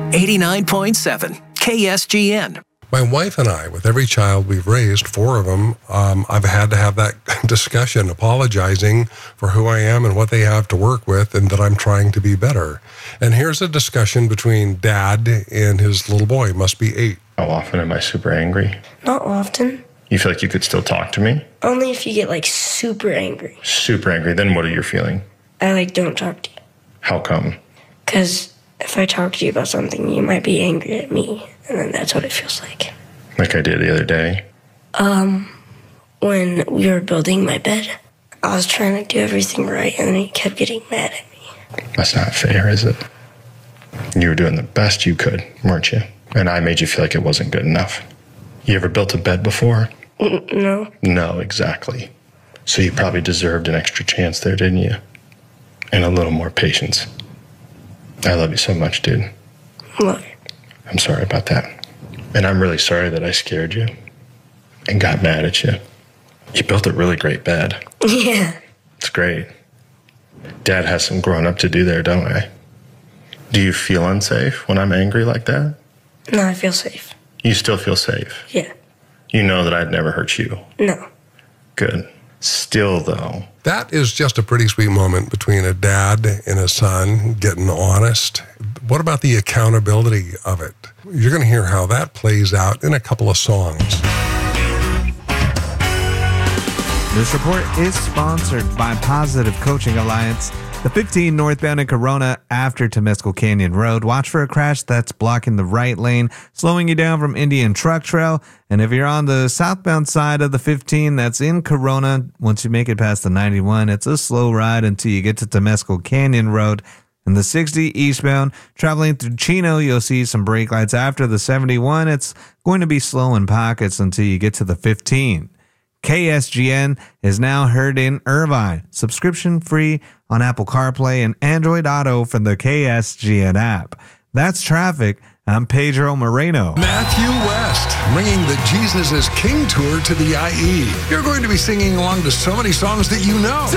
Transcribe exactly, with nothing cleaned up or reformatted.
eighty-nine point seven K S G N. My wife and I, with every child we've raised, four of them, um, I've had to have that discussion, apologizing for who I am and what they have to work with and that I'm trying to be better. And here's a discussion between Dad and his little boy, must be eight. How often am I super angry? Not often. You feel like you could still talk to me? Only if you get, like, super angry. Super angry. Then what are you feeling? I, like, don't talk to you. How come? Because if I talk to you about something, you might be angry at me. And then that's what it feels like. Like I did the other day? Um, when we were building my bed, I was trying to do everything right, and then he kept getting mad at me. That's not fair, is it? You were doing the best you could, weren't you? And I made you feel like it wasn't good enough. You ever built a bed before? No. No, exactly. So you probably deserved an extra chance there, didn't you? And a little more patience. I love you so much, dude. Love you. I'm sorry about that. And I'm really sorry that I scared you and got mad at you. You built a really great bed. Yeah. It's great. Dad has some growing up to do there, don't I? Do you feel unsafe when I'm angry like that? No, I feel safe. You still feel safe? Yeah. You know that I'd never hurt you? No. Good. Still, though. That is just a pretty sweet moment between a dad and a son getting honest. What about the accountability of it? You're going to hear how that plays out in a couple of songs. This report is sponsored by Positive Coaching Alliance. The fifteen northbound in Corona after Temescal Canyon Road. Watch for a crash that's blocking the right lane, slowing you down from Indian Truck Trail. And if you're on the southbound side of the fifteen that's in Corona, once you make it past the ninety-one, it's a slow ride until you get to Temescal Canyon Road. And the sixty eastbound, traveling through Chino, you'll see some brake lights after the seventy-one. It's going to be slow in pockets until you get to the fifteen. K S G N is now heard in Irvine. Subscription free on Apple CarPlay and Android Auto from the K S G N app. That's traffic. I'm Pedro Moreno. Matthew West, bringing the Jesus is King tour to the I E. You're going to be singing along to so many songs that you know.